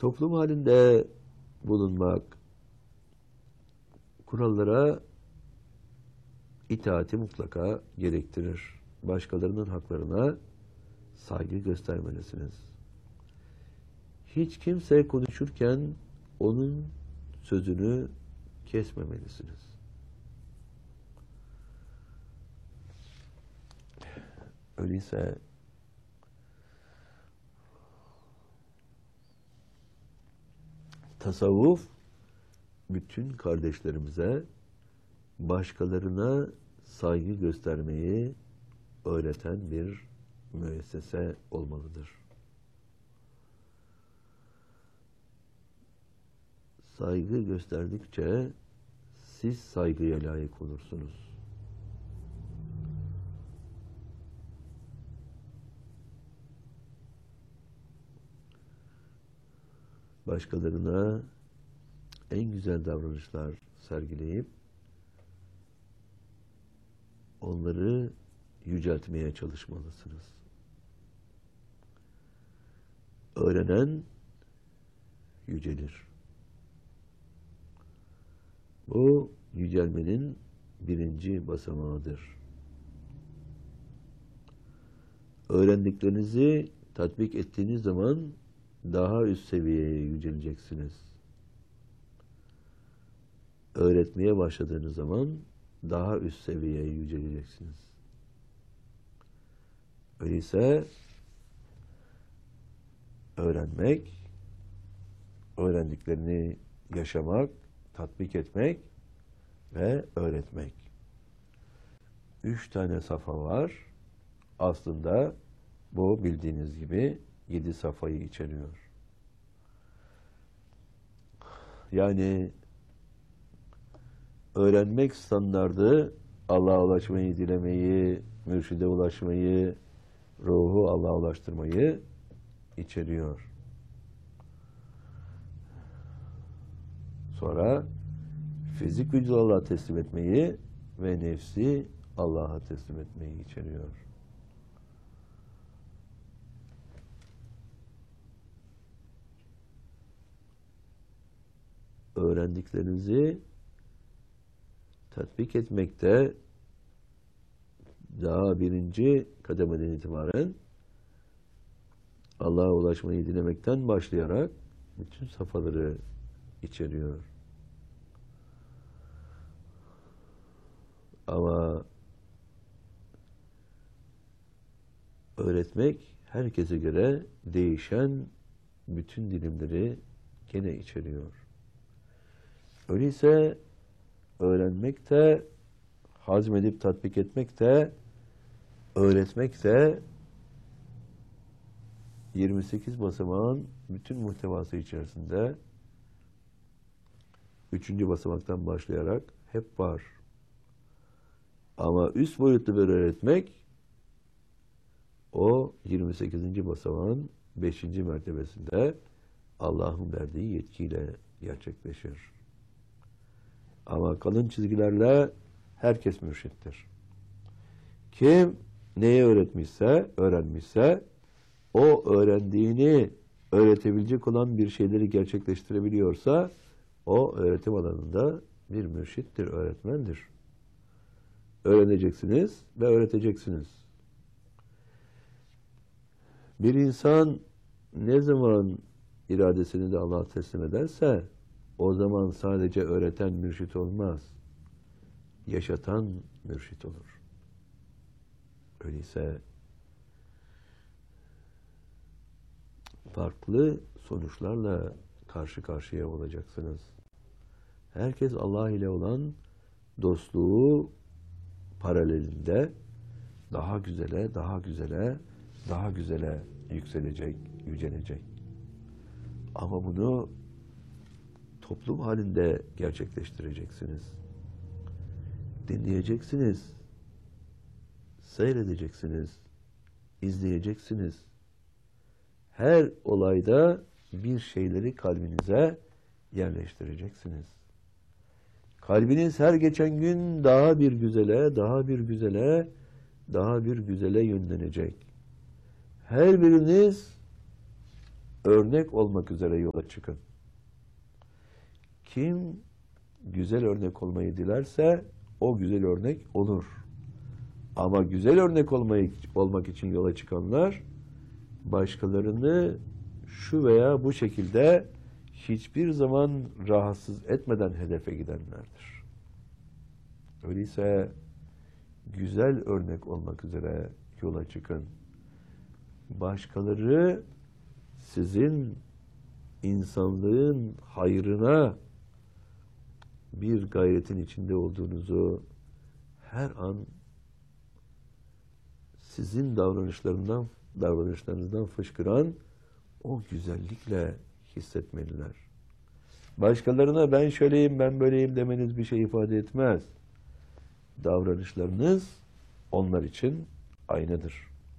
Toplum halinde bulunmak, kurallara itaati mutlaka gerektirir. Başkalarının haklarına saygı göstermelisiniz. Hiç kimse konuşurken onun sözünü kesmemelisiniz. Öyleyse tasavvuf bütün kardeşlerimize başkalarına saygı göstermeyi öğreten bir müessese olmalıdır. Saygı gösterdikçe siz saygıya layık olursunuz. Başkalarına en güzel davranışlar sergileyip onları yüceltmeye çalışmalısınız. Öğrenen yücelir. Bu yücelmenin birinci basamağıdır. Öğrendiklerinizi tatbik ettiğiniz zaman daha üst seviyeye yüceleceksiniz. Öğretmeye başladığınız zaman daha üst seviyeye yüceleceksiniz. Öyleyse öğrenmek, öğrendiklerini yaşamak, tatbik etmek ve öğretmek. 3 tane safa var. Aslında bu bildiğiniz gibi 7 safayı içeriyor. Yani öğrenmek standardı Allah'a ulaşmayı dilemeyi, mürşide ulaşmayı, ruhu Allah'a ulaştırmayı içeriyor. Sonra fizik vücudu Allah'a teslim etmeyi ve nefsi Allah'a teslim etmeyi içeriyor. Öğrendiklerinizi tatbik etmekte daha birinci kademeden itibaren Allah'a ulaşmayı dilemekten başlayarak bütün safhaları içeriyor. Ama öğretmek herkese göre değişen bütün dilimleri gene içeriyor. Öyleyse öğrenmek de, hazmedip tatbik etmek de, öğretmek de 28 basamağın bütün muhtevası içerisinde 3. basamaktan başlayarak hep var. Ama üst boyutlu bir öğretmek o 28. basamağın 5. mertebesinde Allah'ın verdiği yetkiyle gerçekleşir. Ama kalın çizgilerle herkes mürşittir. Kim neyi öğretmişse, öğrenmişse o öğrendiğini öğretebilecek olan bir şeyleri gerçekleştirebiliyorsa o öğretim alanında bir mürşittir, öğretmendir. Öğreneceksiniz ve öğreteceksiniz. Bir insan ne zaman iradesini de Allah'a teslim ederse o zaman sadece öğreten mürşit olmaz. Yaşatan mürşit olur. Öyleyse farklı sonuçlarla karşı karşıya olacaksınız. Herkes Allah ile olan dostluğu paralelinde daha güzele, daha güzele, daha güzele yükselecek, yücelecek. Ama bunu toplum halinde gerçekleştireceksiniz. Dinleyeceksiniz, seyredeceksiniz, izleyeceksiniz. Her olayda bir şeyleri kalbinize yerleştireceksiniz. Kalbiniz her geçen gün daha bir güzele, daha bir güzele, daha bir güzele yönlenecek. Her biriniz örnek olmak üzere yola çıkın. Kim güzel örnek olmayı dilerse o güzel örnek olur. Ama güzel örnek olmak için yola çıkanlar başkalarını şu veya bu şekilde hiçbir zaman rahatsız etmeden hedefe gidenlerdir. Öyleyse güzel örnek olmak üzere yola çıkın. Başkaları sizin insanlığın hayrına bir gayretin içinde olduğunuzu her an sizin davranışlarınızdan fışkıran o güzellikle hissetmeliler. Başkalarına ben şöyleyim, ben böyleyim demeniz bir şey ifade etmez. Davranışlarınız onlar için aynadır.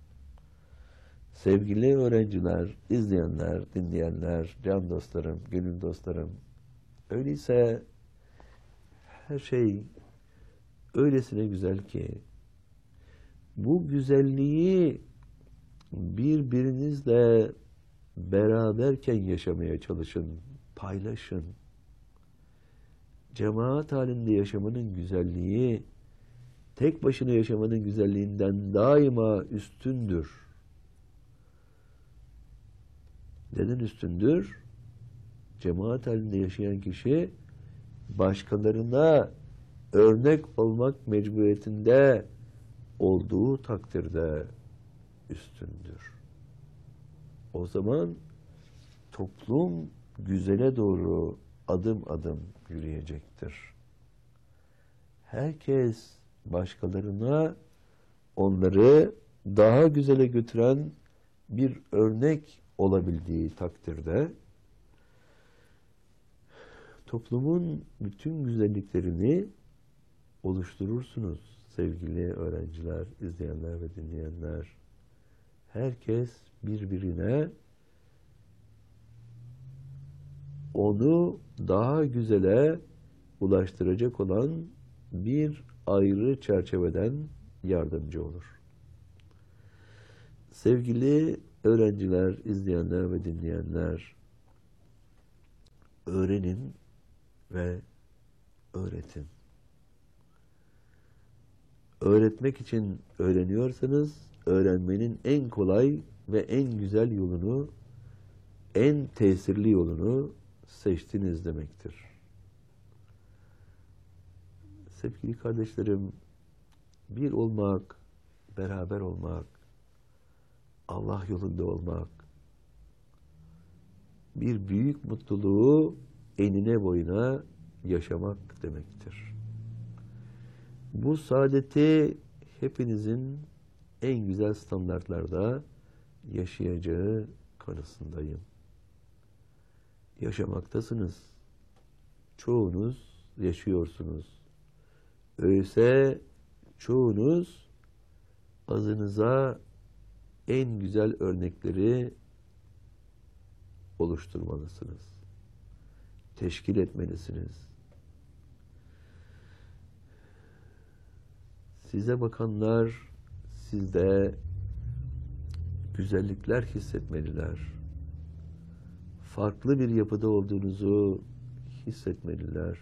Sevgili öğrenciler, izleyenler, dinleyenler, can dostlarım, gönül dostlarım, öyleyse her şey öylesine güzel ki bu güzelliği birbirinizle beraberken yaşamaya çalışın, paylaşın. Cemaat halinde yaşamanın güzelliği, tek başına yaşamanın güzelliğinden daima üstündür. Neden üstündür? Cemaat halinde yaşayan kişi başkalarına örnek olmak mecburiyetinde olduğu takdirde üstündür. O zaman toplum güzele doğru adım adım yürüyecektir. Herkes başkalarına onları daha güzele götüren bir örnek olabildiği takdirde toplumun bütün güzelliklerini oluşturursunuz sevgili öğrenciler, izleyenler ve dinleyenler. Herkes birbirine onu daha güzele ulaştıracak olan bir ayrı çerçeveden yardımcı olur. Sevgili öğrenciler, izleyenler ve dinleyenler, öğrenin ve öğretin. Öğretmek için öğreniyorsanız, öğrenmenin en kolay ve en güzel yolunu, en tesirli yolunu seçtiniz demektir. Sevgili kardeşlerim, bir olmak, beraber olmak, Allah yolunda olmak, bir büyük mutluluğu enine boyuna yaşamak demektir. Bu saadeti hepinizin en güzel standartlarda yaşayacağı kanısındayım. Yaşamaktasınız. Çoğunuz yaşıyorsunuz. Öyleyse çoğunuz azınıza en güzel örnekleri oluşturmalısınız. Teşkil etmelisiniz. Size bakanlar sizde güzellikler hissetmeliler. Farklı bir yapıda olduğunuzu hissetmeliler.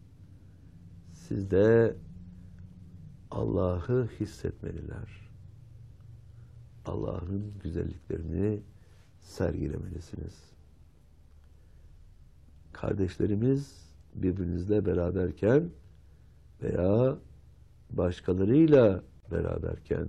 Sizde Allah'ı hissetmeliler. Allah'ın güzelliklerini sergilemelisiniz. Kardeşlerimiz birbirinizle beraberken veya başkalarıyla beraberken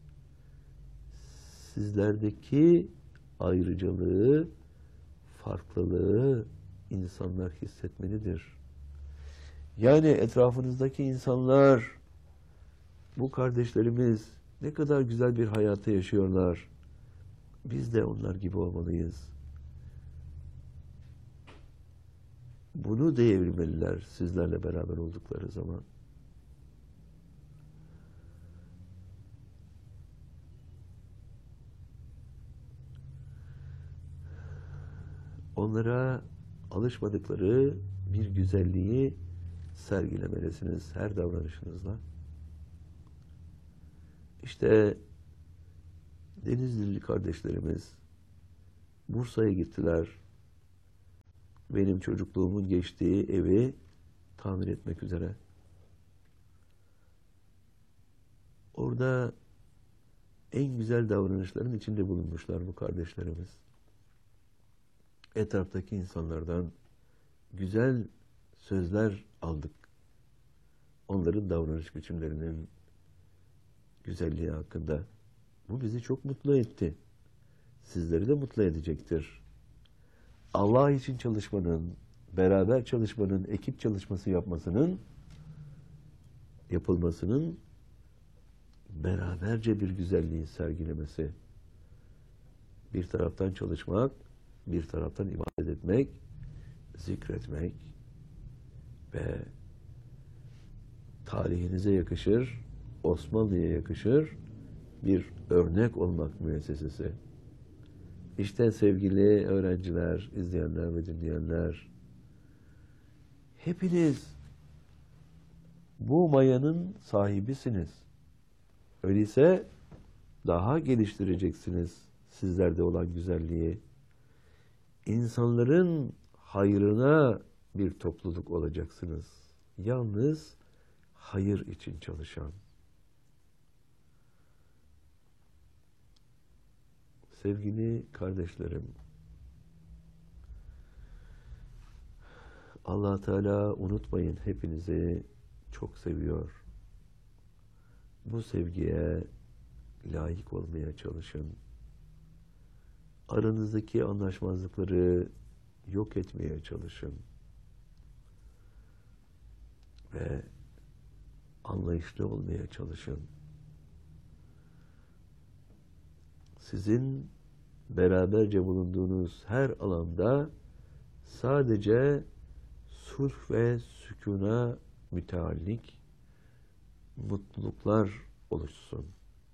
sizlerdeki ayrıcalığı, farklılığı insanlar hissetmelidir. Yani etrafınızdaki insanlar, bu kardeşlerimiz ne kadar güzel bir hayatı yaşıyorlar. Biz de onlar gibi olmalıyız. Bunu diyebilmeliler sizlerle beraber oldukları zaman. Onlara alışmadıkları bir güzelliği sergilemelisiniz her davranışınızla. İşte Denizlili kardeşlerimiz Bursa'ya gittiler. Benim çocukluğumun geçtiği evi tamir etmek üzere. Orada en güzel davranışların içinde bulunmuşlar bu kardeşlerimiz. Etraftaki insanlardan güzel sözler aldık. Onların davranış biçimlerinin güzelliği hakkında. Bu bizi çok mutlu etti. Sizleri de mutlu edecektir. Allah için çalışmanın, beraber çalışmanın, ekip çalışması yapılmasının beraberce bir güzelliği sergilemesi. Bir taraftan çalışmak, bir taraftan ibadet etmek, zikretmek ve tarihinize yakışır, Osmanlı'ya yakışır bir örnek olmak müessesesi. İşte sevgili öğrenciler, izleyenler ve dinleyenler, hepiniz bu mayanın sahibisiniz. Öyleyse daha geliştireceksiniz sizlerde olan güzelliği. İnsanların hayrına bir topluluk olacaksınız. Yalnız hayır için çalışan. Sevgili kardeşlerim, Allah Teala unutmayın hepinizi çok seviyor. Bu sevgiye layık olmaya çalışın. Aranızdaki anlaşmazlıkları yok etmeye çalışın. Ve anlayışlı olmaya çalışın. Sizin beraberce bulunduğunuz her alanda sadece sulh ve sükûna müteallik mutluluklar oluşsun.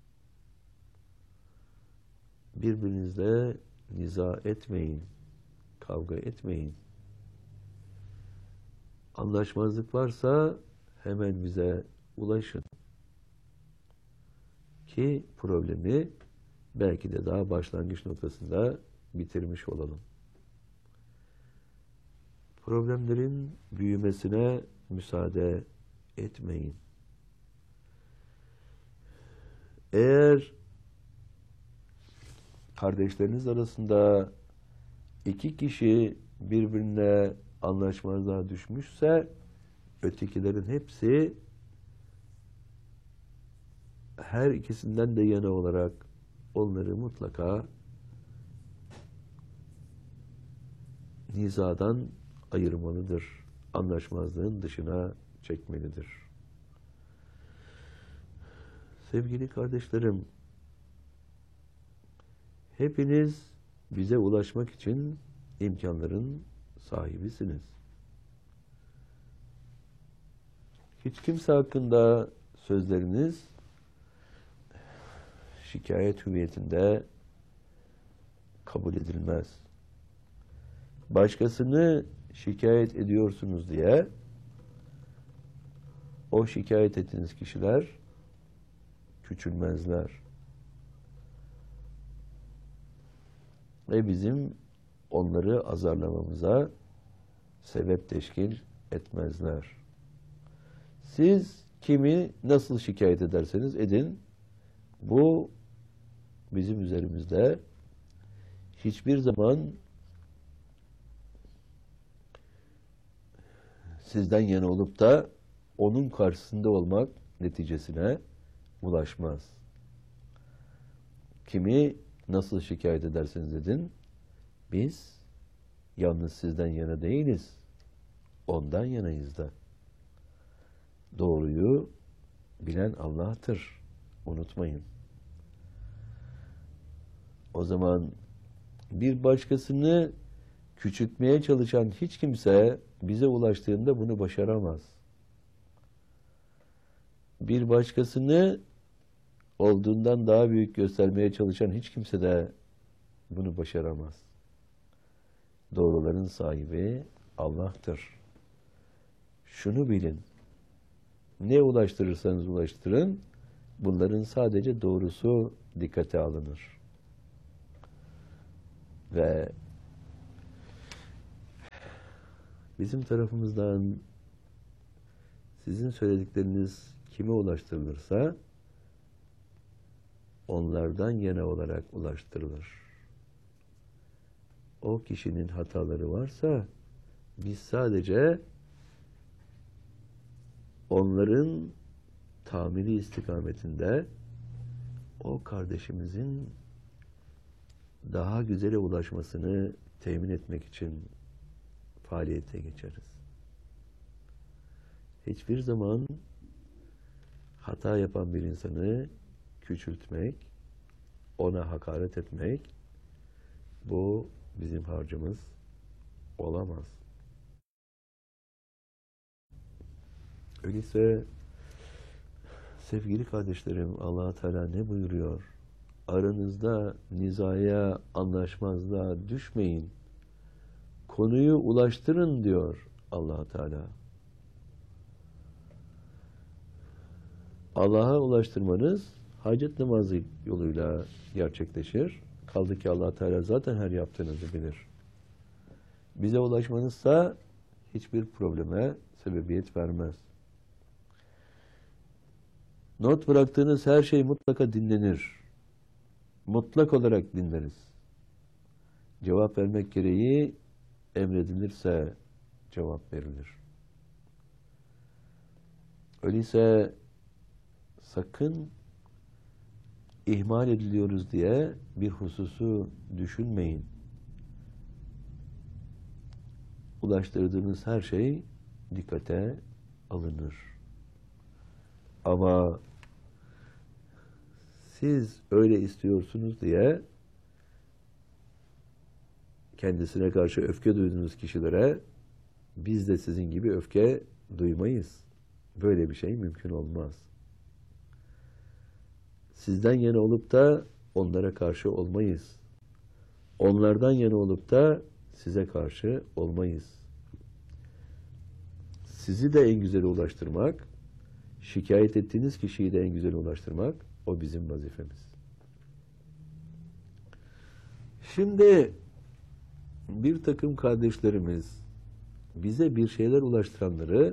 Birbirinizle niza etmeyin, kavga etmeyin. Anlaşmazlık varsa hemen bize ulaşın. Ki problemi belki de daha başlangıç noktasında bitirmiş olalım. Problemlerin büyümesine müsaade etmeyin. Eğer kardeşleriniz arasında iki kişi birbirine anlaşmazlığa düşmüşse ötekilerin hepsi her ikisinden de yana olarak onları mutlaka nizadan ayırmalıdır. Anlaşmazlığın dışına çekmelidir. Sevgili kardeşlerim, hepiniz bize ulaşmak için imkanların sahibisiniz. Hiç kimse hakkında sözleriniz şikayet hüviyetinde kabul edilmez. Başkasını şikayet ediyorsunuz diye o şikayet ettiğiniz kişiler küçülmezler. Ve bizim onları azarlamamıza sebep teşkil etmezler. Siz kimi nasıl şikayet ederseniz edin, bu bizim üzerimizde hiçbir zaman sizden yana olup da onun karşısında olmak neticesine ulaşmaz. Kimi nasıl şikayet ederseniz edin, biz yalnız sizden yana değiliz, ondan yanayız da. Doğruyu bilen Allah'tır. Unutmayın. O zaman bir başkasını küçültmeye çalışan hiç kimse bize ulaştığında bunu başaramaz. Bir başkasını olduğundan daha büyük göstermeye çalışan hiç kimse de bunu başaramaz. Doğruların sahibi Allah'tır. Şunu bilin. Ne ulaştırırsanız ulaştırın, bunların sadece doğrusu dikkate alınır. Ve bizim tarafımızdan sizin söyledikleriniz kime ulaştırılırsa onlardan yana olarak ulaştırılır. O kişinin hataları varsa biz sadece onların tamiri istikametinde o kardeşimizin daha güzele ulaşmasını temin etmek için faaliyete geçeriz. Hiçbir zaman hata yapan bir insanı küçültmek, ona hakaret etmek, bu bizim harcımız olamaz. Öyleyse sevgili kardeşlerim, Allah Teala ne buyuruyor? Aranızda nizaya, anlaşmazlığa düşmeyin. Konuyu ulaştırın diyor Allah Teala. Allah'a ulaştırmanız hacet namazı yoluyla gerçekleşir. Kaldı ki Allah Teala zaten her yaptığınızı bilir. Bize ulaşmanızsa hiçbir probleme sebebiyet vermez. Not bıraktığınız her şey mutlaka dinlenir. Mutlak olarak dinleriz. Cevap vermek gereği emredilirse cevap verilir. Öyleyse sakın ihmal ediliyoruz diye bir hususu düşünmeyin. Ulaştırdığınız her şey dikkate alınır. Ama siz öyle istiyorsunuz diye kendisine karşı öfke duyduğunuz kişilere biz de sizin gibi öfke duymayız. Böyle bir şey mümkün olmaz. Sizden yana olup da onlara karşı olmayız. Onlardan yana olup da size karşı olmayız. Sizi de en güzele ulaştırmak, şikayet ettiğiniz kişiyi de en güzele ulaştırmak, o bizim vazifemiz. Şimdi bir takım kardeşlerimiz bize bir şeyler ulaştıranları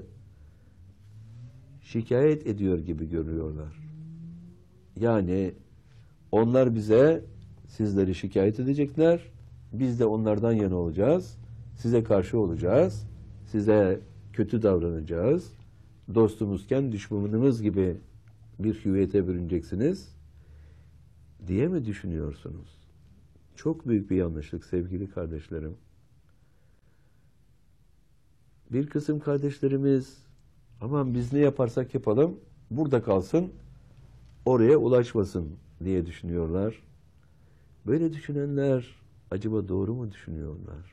şikayet ediyor gibi görüyorlar. Yani onlar bize sizleri şikayet edecekler, biz de onlardan yana olacağız, size karşı olacağız, size kötü davranacağız, dostumuzken düşmanımız gibi bir hüviyete bürüneceksiniz diye mi düşünüyorsunuz? Çok büyük bir yanlışlık sevgili kardeşlerim. Bir kısım kardeşlerimiz aman biz ne yaparsak yapalım burada kalsın, oraya ulaşmasın diye düşünüyorlar. Böyle düşünenler acaba doğru mu düşünüyorlar?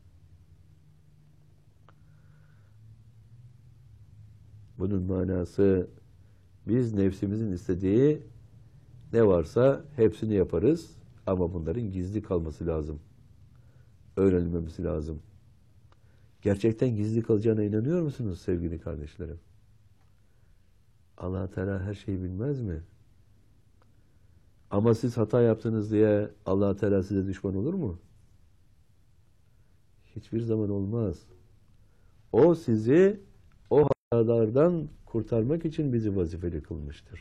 Bunun manası biz nefsimizin istediği ne varsa hepsini yaparız ama bunların gizli kalması lazım. Öğrenilmemesi lazım. Gerçekten gizli kalacağına inanıyor musunuz sevgili kardeşlerim? Allah Teala her şeyi bilmez mi? Ama siz hata yaptınız diye Allah Teala size düşman olur mu? Hiçbir zaman olmaz. O sizi o hatalardan kurtarmak için bizi vazifeli kılmıştır.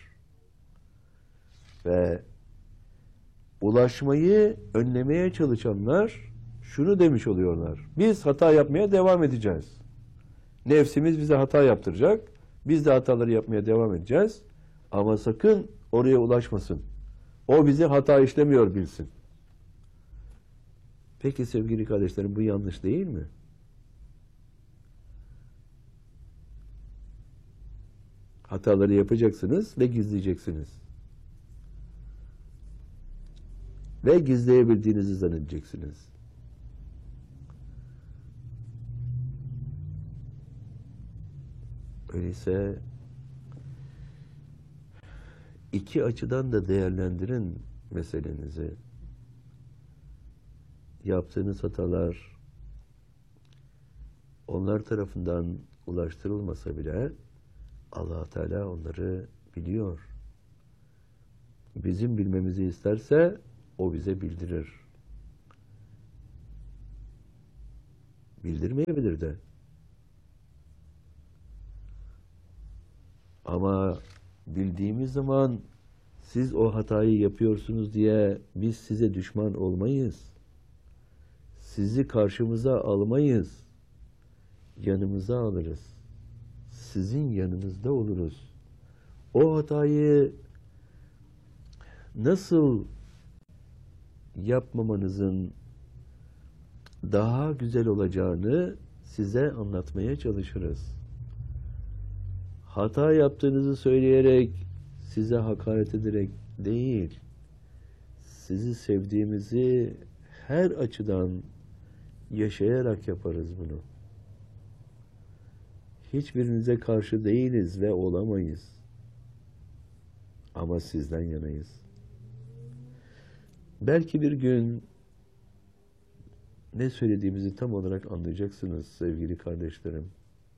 Ve ulaşmayı önlemeye çalışanlar şunu demiş oluyorlar. Biz hata yapmaya devam edeceğiz. Nefsimiz bize hata yaptıracak. Biz de hataları yapmaya devam edeceğiz. Ama sakın oraya ulaşmasın. O bizi hata işlemiyor bilsin. Peki sevgili kardeşlerim bu yanlış değil mi? Hataları yapacaksınız ve gizleyeceksiniz. Ve gizleyebildiğinizi zannedeceksiniz. Öyleyse iki açıdan da değerlendirin meselenizi. Yaptığınız hatalar onlar tarafından ulaştırılmasa bile Allah Teala onları biliyor. Bizim bilmemizi isterse o bize bildirir. bildirmeyebilir de. Ama bildiğimiz zaman siz o hatayı yapıyorsunuz diye biz size düşman olmayız. Sizi karşımıza almayız. Yanımıza alırız. Sizin yanınızda oluruz. O hatayı nasıl yapmamanızın daha güzel olacağını size anlatmaya çalışırız. Hata yaptığınızı söyleyerek, size hakaret ederek değil, sizi sevdiğimizi her açıdan yaşayarak yaparız bunu. Hiçbirinize karşı değiliz ve olamayız. Ama sizden yanayız. Belki bir gün ne söylediğimizi tam olarak anlayacaksınız sevgili kardeşlerim.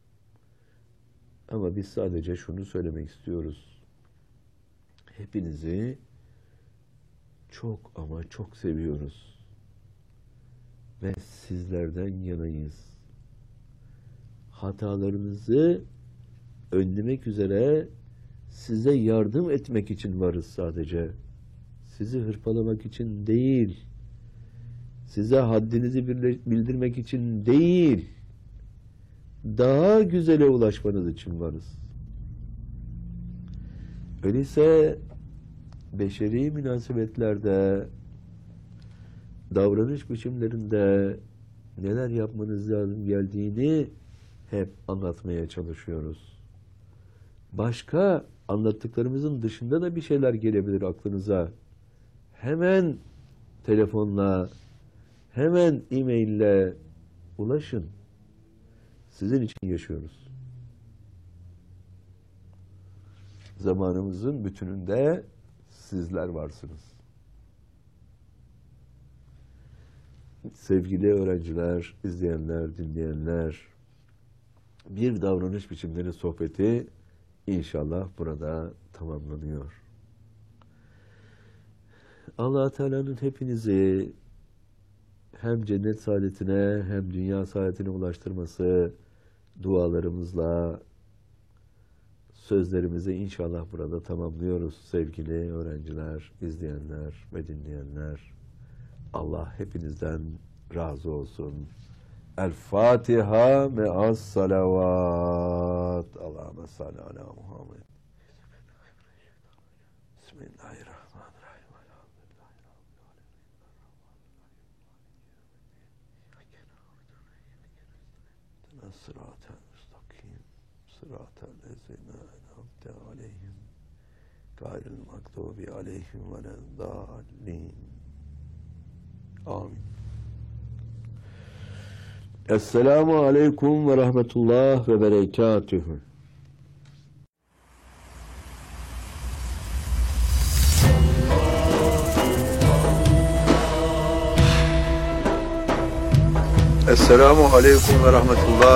Ama biz sadece şunu söylemek istiyoruz. Hepinizi çok ama çok seviyoruz. Ve sizlerden yanayız. Hatalarınızı önlemek üzere size yardım etmek için varız sadece. Sizi hırpalamak için değil. Size haddinizi bildirmek için değil. Daha güzele ulaşmanız için varız. Öyleyse beşeri münasebetlerde, davranış biçimlerinde neler yapmanız lazım geldiğini hep anlatmaya çalışıyoruz. Başka anlattıklarımızın dışında da bir şeyler gelebilir aklınıza. Hemen telefonla, hemen e-maille ulaşın. Sizin için yaşıyoruz. Zamanımızın bütününde sizler varsınız. Sevgili öğrenciler, izleyenler, dinleyenler, bir davranış biçimleri sohbeti inşallah burada tamamlanıyor. Allah Teala'nın hepinizi hem cennet saadetine hem dünya saadetine ulaştırması dualarımızla sözlerimizi inşallah burada tamamlıyoruz sevgili öğrenciler, izleyenler ve dinleyenler. Allah hepinizden razı olsun. El Fatiha me'as salavat. Allahümme salli ala Muhammed. Bismillahirrahmanirrahim. Sıratel müstakim. Sıratel lezine en'amte aleyhim. Gayril mağdubi aleyhim veleddallin. Amin. Esselamu aleyküm ve rahmetullah ve berekatühü. Esselamu aleyküm ve rahmetullah